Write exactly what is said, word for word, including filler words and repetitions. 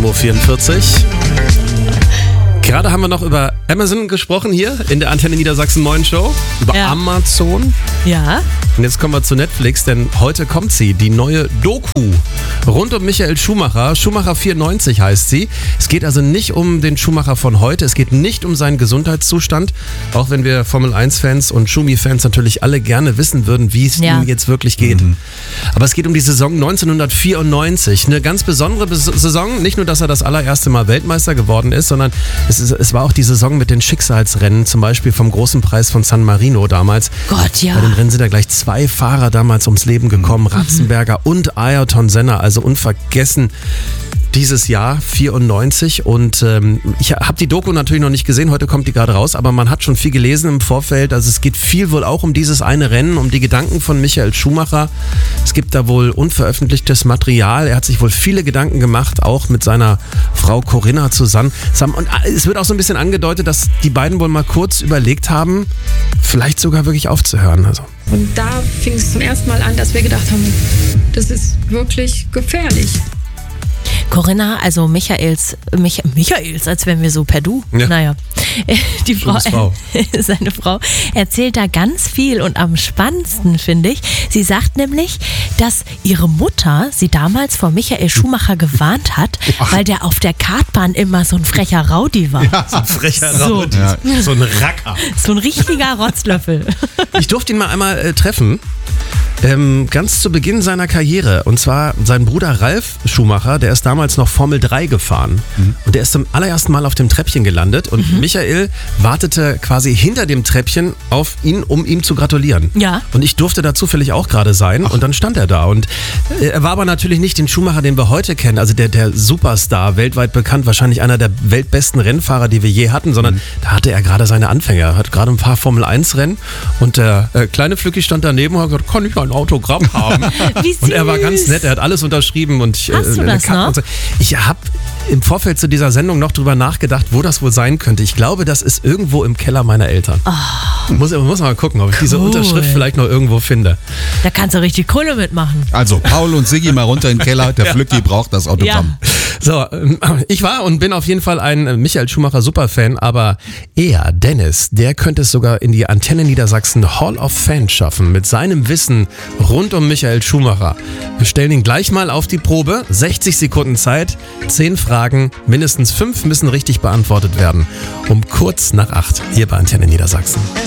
sieben Uhr vierundvierzig. Gerade haben wir noch über Amazon gesprochen hier in der Antenne Niedersachsen neuen Show. Über Ja. Amazon. Ja. Und jetzt kommen wir zu Netflix, denn heute kommt sie, die neue Doku rund um Michael Schumacher. Schumacher vierundneunzig heißt sie. Es geht also nicht um den Schumacher von heute, es geht nicht um seinen Gesundheitszustand, auch wenn wir Formel eins Fans und Schumi-Fans natürlich alle gerne wissen würden, wie es Ja. ihm jetzt wirklich geht. Mhm. Aber es geht um die Saison neunzehnhundertvierundneunzig. Eine ganz besondere Bes- Saison, nicht nur, dass er das allererste Mal Weltmeister geworden ist, sondern es, ist, es war auch die Saison mit den Schicksalsrennen, zum Beispiel vom Großen Preis von San Marino damals. Gott, ja. Bei dem Rennen sind ja gleich zwei Fahrer damals ums Leben gekommen, Ratzenberger und Ayrton Senna, also unvergessen dieses Jahr vierundneunzig. Und ähm, ich habe die Doku natürlich noch nicht gesehen, heute kommt die gerade raus, aber man hat schon viel gelesen im Vorfeld. Also es geht viel wohl auch um dieses eine Rennen, um die Gedanken von Michael Schumacher. Es gibt da wohl unveröffentlichtes Material. Er hat sich wohl viele Gedanken gemacht, auch mit seiner Frau Corinna zusammen. Und es wird auch so ein bisschen angedeutet, dass die beiden wohl mal kurz überlegt haben, vielleicht sogar wirklich aufzuhören. Also. Und da fing es zum ersten Mal an, dass wir gedacht haben, das ist wirklich gefährlich. Corinna, also Michaels, Mich, Michaels, als wären wir so per Du. Ja. Naja, die Frau, Schönes Frau. seine Frau erzählt da ganz viel und am spannendsten finde ich, sie sagt nämlich, dass ihre Mutter sie damals vor Michael Schumacher gewarnt hat, weil der auf der Kartbahn immer so ein frecher Rowdy war. Ja, so ein frecher So. Raudi. Ja. So ein Racker. So ein richtiger Rotzlöffel. Ich durfte ihn mal einmal äh, treffen, ähm, ganz zu Beginn seiner Karriere. Und zwar sein Bruder Ralf Schumacher, der ist damals noch Formel drei gefahren. Mhm. Und der ist zum allerersten Mal auf dem Treppchen gelandet. Und mhm. Michael wartete quasi hinter dem Treppchen auf ihn, um ihm zu gratulieren. Ja. Und ich durfte da zufällig auch gerade sein. Ach. Und dann stand er da. Und äh, er war aber natürlich nicht den Schumacher, den wir heute kennen. Also der, der Superstar, weltweit bekannt, wahrscheinlich einer der weltbesten Rennfahrer, die wir je hatten. Sondern mhm. da hatte er gerade seine Anfänger. Er hat gerade ein paar Formel eins Rennen. Und der äh, kleine Flücki stand daneben und hat gesagt, kann ich ein Autogramm haben? Wie süß. Und er war ganz nett, er hat alles unterschrieben. Und ich, Hast äh, du eine das Karte noch? und so. Ich habe im Vorfeld zu dieser Sendung noch drüber nachgedacht, wo das wohl sein könnte. Ich glaube, das ist irgendwo im Keller meiner Eltern. Oh. Muss, muss mal gucken, ob ich diese Cool. Unterschrift vielleicht noch irgendwo finde. Da kannst du richtig Kohle mitmachen. Also Paul und Siggi mal runter in den Keller, der Flücki braucht das Autogramm. Ja. So, ähm, ich war und bin auf jeden Fall ein Michael Schumacher Superfan, aber er, Dennis, der könnte es sogar in die Antenne Niedersachsen Hall of Fame schaffen mit seinem Wissen rund um Michael Schumacher. Wir stellen ihn gleich mal auf die Probe. sechzig Sekunden Zeit, zehn Fragen, mindestens fünf müssen richtig beantwortet werden. Um kurz nach acht hier bei Antenne Niedersachsen.